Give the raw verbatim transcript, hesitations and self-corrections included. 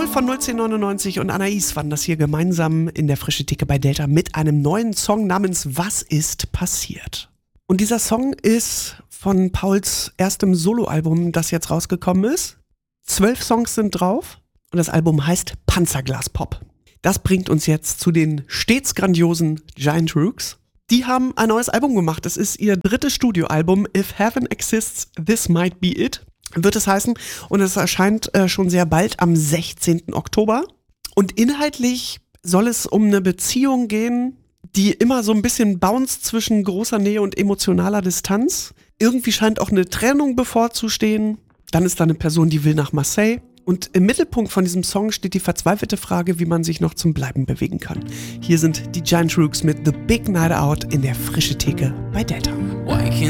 Paul von null zehn neunundneunzig und Anais waren das hier gemeinsam in der Frische Theke bei Delta mit einem neuen Song namens Was ist passiert? Und dieser Song ist von Pauls erstem Soloalbum, das jetzt rausgekommen ist. Zwölf Songs sind drauf und das Album heißt Panzerglas Pop. Das bringt uns jetzt zu den stets grandiosen Giant Rooks. Die haben ein neues Album gemacht. Das ist ihr drittes Studioalbum. If Heaven Exists, This Might Be It, wird es heißen. Und es erscheint äh, schon sehr bald am sechzehnten Oktober. Und inhaltlich soll es um eine Beziehung gehen, die immer so ein bisschen bounced zwischen großer Nähe und emotionaler Distanz. Irgendwie scheint auch eine Trennung bevorzustehen. Dann ist da eine Person, die will nach Marseille. Und im Mittelpunkt von diesem Song steht die verzweifelte Frage, wie man sich noch zum Bleiben bewegen kann. Hier sind die Giant Rooks mit The Big Night Out in der Frische Theke bei Delta.